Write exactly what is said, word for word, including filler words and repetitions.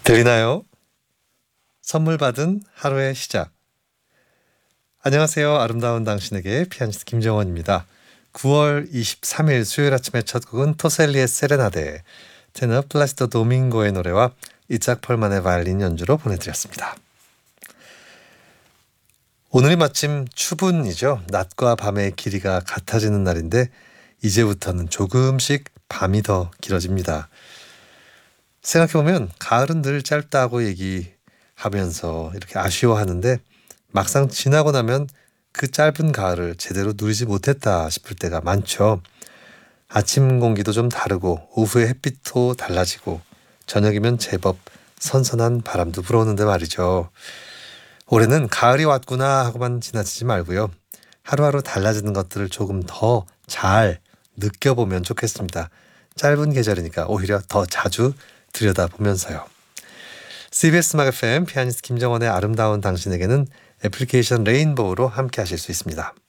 들리나요? 선물 받은 하루의 시작. 안녕하세요. 아름다운 당신에게 피아니스트 김정원입니다. 구월 이십삼일 수요일 아침의 첫 곡은 토셀리의 세레나데, 테너 플라시도 도밍고의 노래와 이짝 펄만의 바이올린 연주로 보내드렸습니다. 오늘이 마침 추분이죠. 낮과 밤의 길이가 같아지는 날인데 이제부터는 조금씩 밤이 더 길어집니다. 생각해보면 가을은 늘 짧다고 얘기하면서 이렇게 아쉬워하는데 막상 지나고 나면 그 짧은 가을을 제대로 누리지 못했다 싶을 때가 많죠. 아침 공기도 좀 다르고 오후의 햇빛도 달라지고 저녁이면 제법 선선한 바람도 불어오는데 말이죠. 올해는 가을이 왔구나 하고만 지나치지 말고요. 하루하루 달라지는 것들을 조금 더 잘 느껴보면 좋겠습니다. 짧은 계절이니까 오히려 더 자주 들여다보면서요. 씨비에스 음악 에프엠 피아니스트 김정원의 아름다운 당신에게는 애플리케이션 레인보우로 함께 하실 수 있습니다.